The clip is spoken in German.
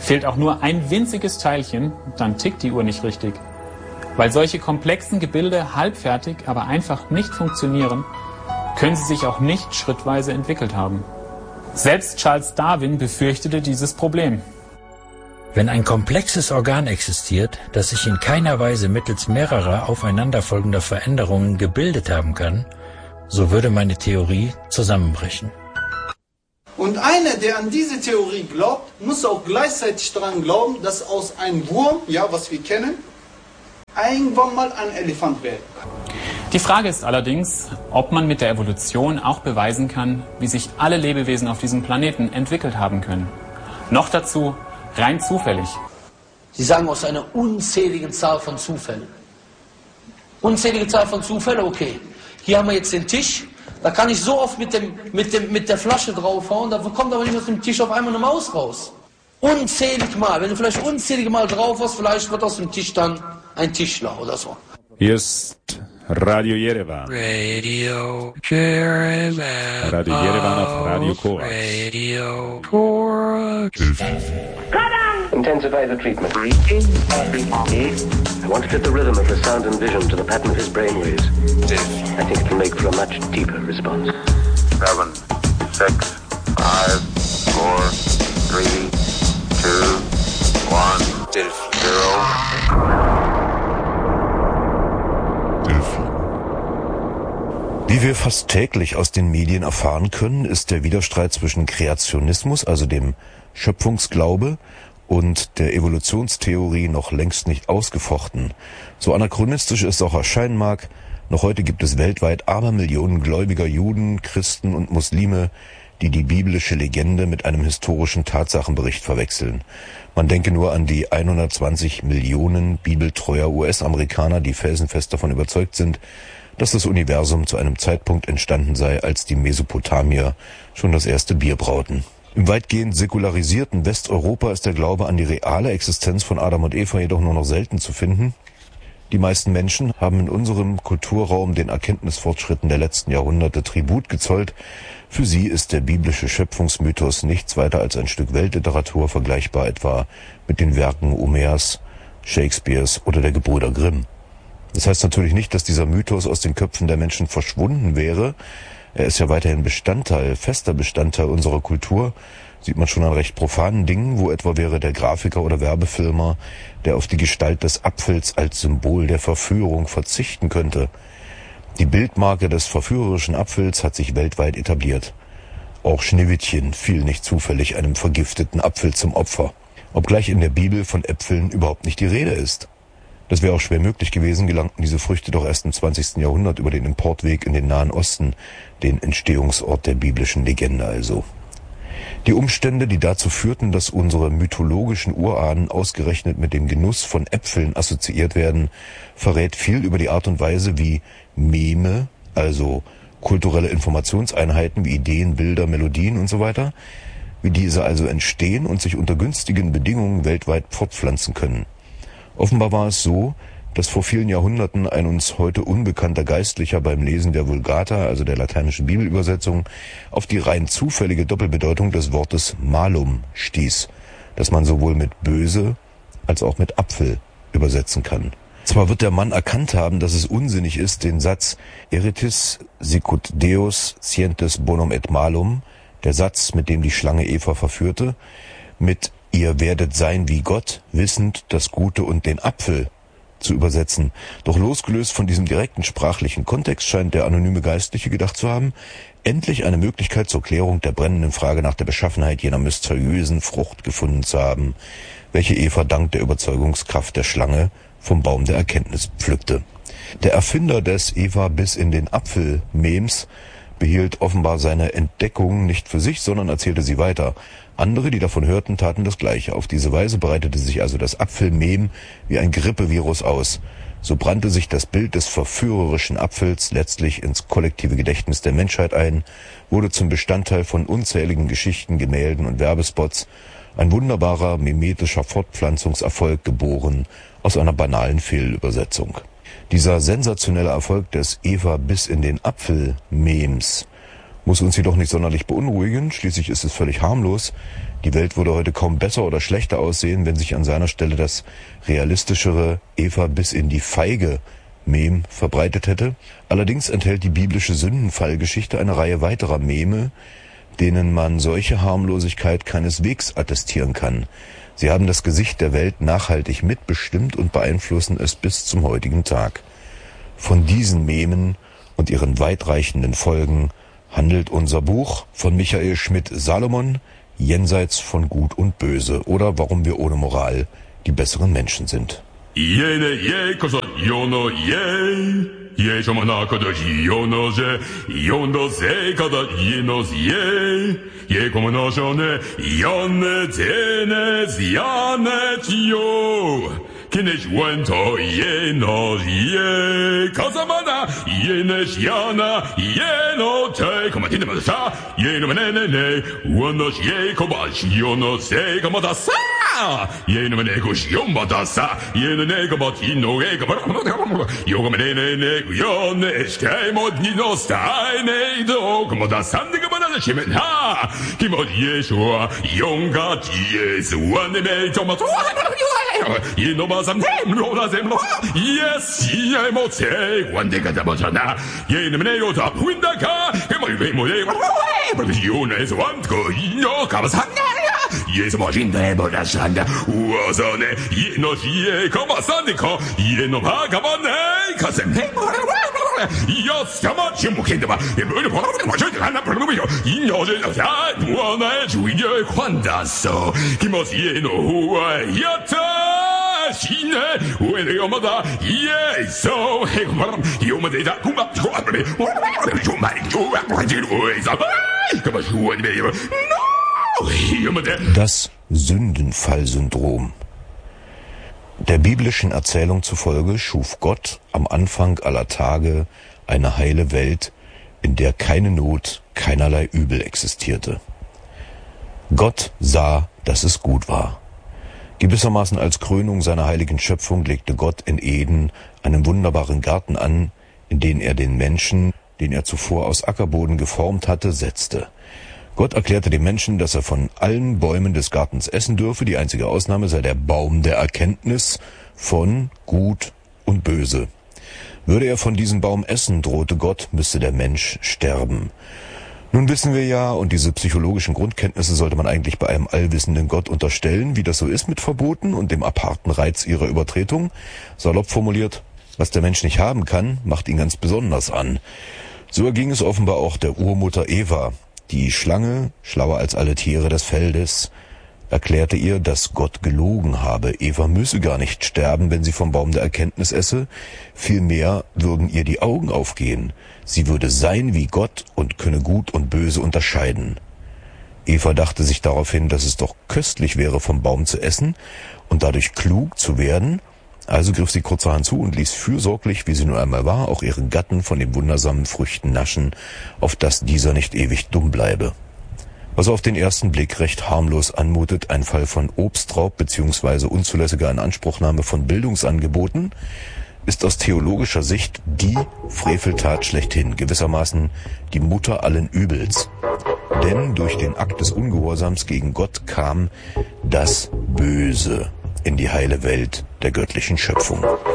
Fehlt auch nur ein winziges Teilchen, dann tickt die Uhr nicht richtig. Weil solche komplexen Gebilde halbfertig, aber einfach nicht funktionieren, können sie sich auch nicht schrittweise entwickelt haben. Selbst Charles Darwin befürchtete dieses Problem. Wenn ein komplexes Organ existiert, das sich in keiner Weise mittels mehrerer aufeinanderfolgender Veränderungen gebildet haben kann, so würde meine Theorie zusammenbrechen. Und einer, der an diese Theorie glaubt, muss auch gleichzeitig daran glauben, dass aus einem Wurm, ja, was wir kennen, irgendwann mal ein Elefant werden kann. Die Frage ist allerdings, ob man mit der Evolution auch beweisen kann, wie sich alle Lebewesen auf diesem Planeten entwickelt haben können. Noch dazu rein zufällig. Sie sagen aus einer unzähligen Zahl von Zufällen. Unzählige Zahl von Zufällen, okay. Hier haben wir jetzt den Tisch. Da kann ich so oft mit der Flasche draufhauen, da kommt aber nicht aus dem Tisch auf einmal eine Maus raus. Unzählig Mal. Wenn du vielleicht unzählige Mal drauf hast, vielleicht wird aus dem Tisch dann ein Tischler oder so. Hier ist Radio Yerevan. Radio Yerevan. Radio Yerevan auf Radio Korax. Radio Korax. Intensify the treatment. I want to fit the rhythm of the sound and vision to the pattern of his brainwaves. I think it will make for a much deeper response. 7, 6, 5, 4, 3, 2, 1, 0. Wie wir fast täglich aus den Medien erfahren können, ist der Widerstreit zwischen Kreationismus, also dem Schöpfungsglaube, und der Evolutionstheorie noch längst nicht ausgefochten. So anachronistisch es auch erscheinen mag, noch heute gibt es weltweit Abermillionen gläubiger Juden, Christen und Muslime, die die biblische Legende mit einem historischen Tatsachenbericht verwechseln. Man denke nur an die 120 Millionen bibeltreuer US-Amerikaner, die felsenfest davon überzeugt sind, dass das Universum zu einem Zeitpunkt entstanden sei, als die Mesopotamier schon das erste Bier brauten. Im weitgehend säkularisierten Westeuropa ist der Glaube an die reale Existenz von Adam und Eva jedoch nur noch selten zu finden. Die meisten Menschen haben in unserem Kulturraum den Erkenntnisfortschritten der letzten Jahrhunderte Tribut gezollt. Für sie ist der biblische Schöpfungsmythos nichts weiter als ein Stück Weltliteratur, vergleichbar etwa mit den Werken Homers, Shakespeares oder der Gebrüder Grimm. Das heißt natürlich nicht, dass dieser Mythos aus den Köpfen der Menschen verschwunden wäre. Er ist ja weiterhin fester Bestandteil unserer Kultur. Sieht man schon an recht profanen Dingen, wo etwa wäre der Grafiker oder Werbefilmer, der auf die Gestalt des Apfels als Symbol der Verführung verzichten könnte. Die Bildmarke des verführerischen Apfels hat sich weltweit etabliert. Auch Schneewittchen fiel nicht zufällig einem vergifteten Apfel zum Opfer. Obgleich in der Bibel von Äpfeln überhaupt nicht die Rede ist. Das wäre auch schwer möglich gewesen, gelangten diese Früchte doch erst im 20. Jahrhundert über den Importweg in den Nahen Osten, den Entstehungsort der biblischen Legende also. Die Umstände, die dazu führten, dass unsere mythologischen Urahnen ausgerechnet mit dem Genuss von Äpfeln assoziiert werden, verrät viel über die Art und Weise, wie Meme, also kulturelle Informationseinheiten wie Ideen, Bilder, Melodien und so weiter, wie diese also entstehen und sich unter günstigen Bedingungen weltweit fortpflanzen können. Offenbar war es so, dass vor vielen Jahrhunderten ein uns heute unbekannter Geistlicher beim Lesen der Vulgata, also der lateinischen Bibelübersetzung, auf die rein zufällige Doppelbedeutung des Wortes malum stieß, das man sowohl mit böse als auch mit Apfel übersetzen kann. Zwar wird der Mann erkannt haben, dass es unsinnig ist, den Satz Eretis sicut Deus scientes bonum et malum, der Satz, mit dem die Schlange Eva verführte, mit ihr werdet sein wie Gott, wissend das Gute und den Apfel zu übersetzen. Doch losgelöst von diesem direkten sprachlichen Kontext scheint der anonyme Geistliche gedacht zu haben, endlich eine Möglichkeit zur Klärung der brennenden Frage nach der Beschaffenheit jener mysteriösen Frucht gefunden zu haben, welche Eva dank der Überzeugungskraft der Schlange vom Baum der Erkenntnis pflückte. Der Erfinder des Eva bis in den Apfel-Memes behielt offenbar seine Entdeckung nicht für sich, sondern erzählte sie weiter. Andere, die davon hörten, taten das Gleiche. Auf diese Weise breitete sich also das Apfelmem wie ein Grippevirus aus. So brannte sich das Bild des verführerischen Apfels letztlich ins kollektive Gedächtnis der Menschheit ein, wurde zum Bestandteil von unzähligen Geschichten, Gemälden und Werbespots, ein wunderbarer mimetischer Fortpflanzungserfolg geboren aus einer banalen Fehlübersetzung. Dieser sensationelle Erfolg des Eva bis in den Apfel-Memes muss uns jedoch nicht sonderlich beunruhigen, schließlich ist es völlig harmlos. Die Welt würde heute kaum besser oder schlechter aussehen, wenn sich an seiner Stelle das realistischere Eva bis in die Feige Mem verbreitet hätte. Allerdings enthält die biblische Sündenfallgeschichte eine Reihe weiterer Meme, denen man solche Harmlosigkeit keineswegs attestieren kann. Sie haben das Gesicht der Welt nachhaltig mitbestimmt und beeinflussen es bis zum heutigen Tag. Von diesen Memen und ihren weitreichenden Folgen handelt unser Buch von Michael Schmidt-Salomon, Jenseits von Gut und Böse, oder Warum wir ohne Moral die besseren Menschen sind. Kinish wento ye no ye kazamana ye ne shiana ye no te komatina masa ye no menene wono ye kobashi yo no se kamada sa ye no mene ko shiomba da sa ye no ne kabati no e kabara yo menene ne yo ne shkai mod ni no sta ne do kamada sande kamada shimen ha kimod ye shua yonga ye suane me tomato ye no Yes, ye mo te quando cadabana ye ne meo da puindaka che mo io ne so anco io cabasana yes mo jinde bodasanda uozone ye no ye come sandiko ye no vagabane casem io stiamo chiamando ma e voi non c'è una problema io non c'è buona giudia quando so che mo ye no yata Das Sündenfallsyndrom. Der biblischen Erzählung zufolge schuf Gott am Anfang aller Tage eine heile Welt, in der keine Not, keinerlei Übel existierte. Gott sah, dass es gut war. Gewissermaßen als Krönung seiner heiligen Schöpfung legte Gott in Eden einen wunderbaren Garten an, in den er den Menschen, den er zuvor aus Ackerboden geformt hatte, setzte. Gott erklärte dem Menschen, dass er von allen Bäumen des Gartens essen dürfe, die einzige Ausnahme sei der Baum der Erkenntnis von Gut und Böse. Würde er von diesem Baum essen, drohte Gott, müsste der Mensch sterben. Nun wissen wir ja, und diese psychologischen Grundkenntnisse sollte man eigentlich bei einem allwissenden Gott unterstellen, wie das so ist mit Verboten und dem aparten Reiz ihrer Übertretung. Salopp formuliert, was der Mensch nicht haben kann, macht ihn ganz besonders an. So erging es offenbar auch der Urmutter Eva. Die Schlange, schlauer als alle Tiere des Feldes, erklärte ihr, dass Gott gelogen habe. Eva müsse gar nicht sterben, wenn sie vom Baum der Erkenntnis esse. Vielmehr würden ihr die Augen aufgehen. Sie würde sein wie Gott und könne Gut und Böse unterscheiden. Eva dachte sich daraufhin, dass es doch köstlich wäre, vom Baum zu essen und dadurch klug zu werden. Also griff sie kurzerhand zu und ließ fürsorglich, wie sie nun einmal war, auch ihren Gatten von den wundersamen Früchten naschen, auf dass dieser nicht ewig dumm bleibe. Was auf den ersten Blick recht harmlos anmutet, ein Fall von Obstraub bzw. unzulässiger Inanspruchnahme von Bildungsangeboten, ist aus theologischer Sicht die Freveltat schlechthin, gewissermaßen die Mutter allen Übels. Denn durch den Akt des Ungehorsams gegen Gott kam das Böse in die heile Welt der göttlichen Schöpfung.